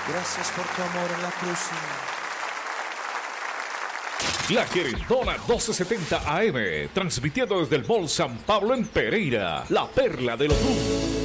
Gracias por tu amor en la cruz, Señor. La Querendona 1270 AM, transmitiendo desde el Mall San Pablo en Pereira, la perla de los Luz.